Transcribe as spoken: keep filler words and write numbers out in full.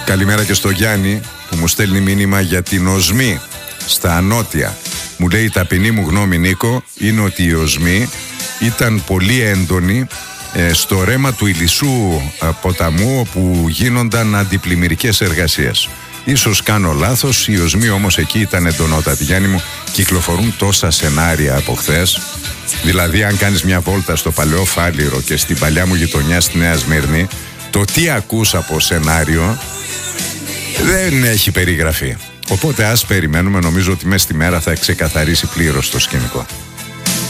Καλημέρα και στο Γιάννη που μου στέλνει μήνυμα για την οσμή στα Ανώτια. Μου λέει: η ταπεινή μου γνώμη, Νίκο, είναι ότι η οσμή ήταν πολύ έντονη ε, στο ρέμα του Ηλισσού ε, ποταμού, όπου γίνονταν αντιπλημμυρικές εργασίες. Ίσως κάνω λάθος, η οσμή όμως εκεί ήταν εντονότατη. Γιάννη μου, κυκλοφορούν τόσα σενάρια από χθες. Δηλαδή, αν κάνεις μια βόλτα στο Παλαιό Φάληρο και στην παλιά μου γειτονιά στη Νέα Σμύρνη, το τι ακούς από σενάριο δεν έχει περιγραφεί. Οπότε ας περιμένουμε, νομίζω ότι μέσα στη μέρα θα ξεκαθαρίσει πλήρως το σκηνικό.